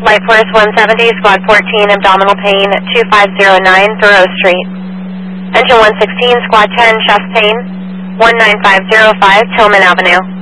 Light Force 170, Squad 14, abdominal pain, 2509 Thoreau Street. Engine 116, Squad 10, chest pain, 19505 Tillman Avenue.